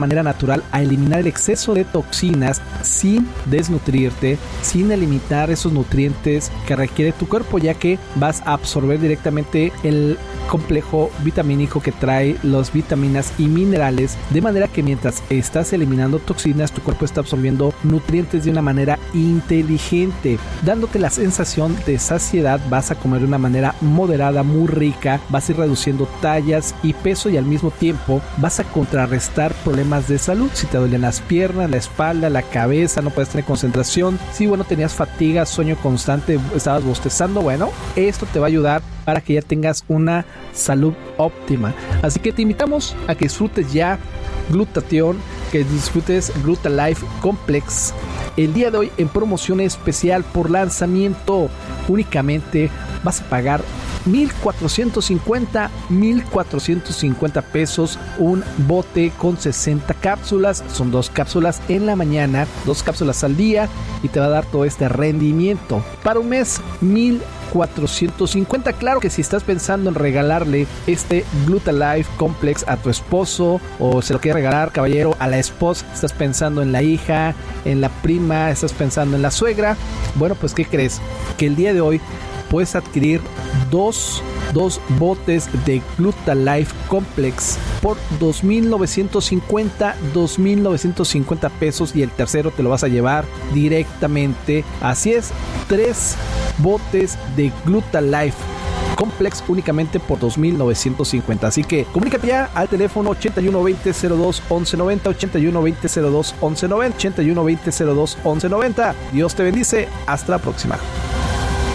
manera natural a eliminar el exceso de toxinas sin desnutrirte, sin eliminar esos nutrientes que requiere tu cuerpo, ya que vas a absorber directamente el complejo vitamínico que trae las vitaminas y minerales, de manera que mientras estás eliminando toxinas, tu cuerpo está absorbiendo nutrientes de una manera inteligente, dándote la sensación de saciedad. Vas a comer de una manera moderada, muy rica, vas a ir reduciendo tallas y peso, y al mismo tiempo vas a contrarrestar problemas de salud. Si te duelen las piernas, la espalda, la cabeza, no puedes tener concentración, si tenías fatiga, sueño constante, estabas bostezando, esto te va a ayudar para que ya tengas una salud óptima. Así que te invitamos a que disfrutes ya Glutathione, que disfrutes Glutalife Complex el día de hoy en promoción especial por lanzamiento. Únicamente vas a pagar 1,450 pesos un bote con 60 cápsulas. Son 2 cápsulas en la mañana, 2 cápsulas al día, y te va a dar todo este rendimiento. Para un mes, 1,450. Claro que si estás pensando en regalarle este Glutalife Complex a tu esposo, o se lo quieres regalar, caballero, a la esposa, estás pensando en la hija, en la prima, estás pensando en la suegra, pues ¿qué crees? Que el día de hoy puedes adquirir dos botes de Glutalife Complex por 2,950 pesos, y el tercero te lo vas a llevar directamente. Así es, 3 botes de Glutalife Complex únicamente por 2,950. Así que comunícate ya al teléfono 8120-02-1190, 8120-02-1190, 8120-02-1190. Dios te bendice. Hasta la próxima.